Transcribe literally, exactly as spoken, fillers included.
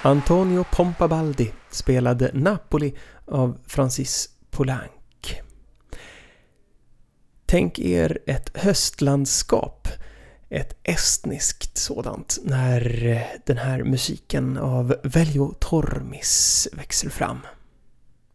Antonio Pompabaldi spelade Napoli av Francis Poulenc. Tänk er ett höstlandskap, ett estniskt sådant, när den här musiken av Veljo Tormis växer fram.